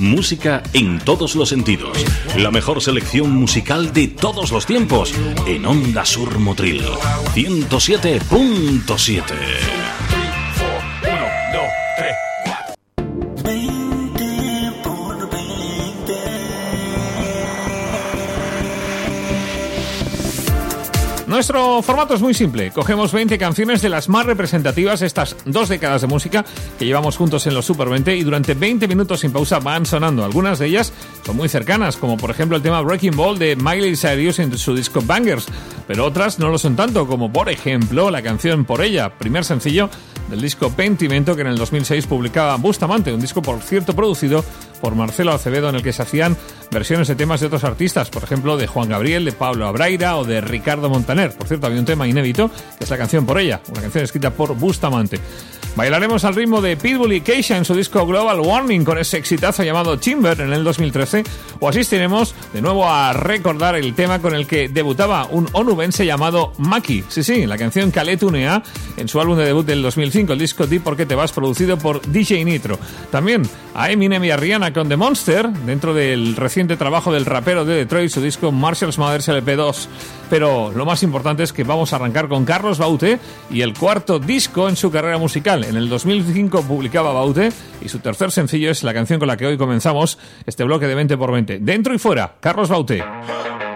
Música en todos los sentidos. La mejor selección musical de todos los tiempos. En Onda Sur Motril 107.7. Nuestro formato es muy simple. Cogemos 20 canciones de las más representativas de estas 2 décadas de música que llevamos juntos en los Super 20 y durante 20 minutos sin pausa van sonando. Algunas de ellas son muy cercanas, como por ejemplo el tema Breaking Ball de Miley Cyrus en su disco Bangers, pero otras no lo son tanto, como por ejemplo la canción Por Ella, primer sencillo del disco Pentimento que en el 2006 publicaba Bustamante, un disco por cierto producido por Marcelo Acevedo en el que se hacían versiones de temas de otros artistas, por ejemplo de Juan Gabriel, de Pablo Abraira o de Ricardo Montaner. Por cierto, había un tema inédito que es la canción Por Ella, una canción escrita por Bustamante. Bailaremos al ritmo de Pitbull y Keisha en su disco Global Warming con ese exitazo llamado Timber en el 2013, o asistiremos de nuevo a recordar el tema con el que debutaba un onubense llamado Maki. Sí, la canción Kaletunea en su álbum de debut del 2005, el disco Di Por Qué Te Vas, producido por DJ Nitro. También a Eminem y a Rihanna con The Monster, dentro del reciente trabajo del rapero de Detroit, su disco Marshall's Mathers LP2. Pero lo más importante es que vamos a arrancar con Carlos Baute y el cuarto disco en su carrera musical. En el 2005 publicaba Baute y su tercer sencillo es la canción con la que hoy comenzamos este bloque de 20 por 20. Dentro y fuera, Carlos Baute.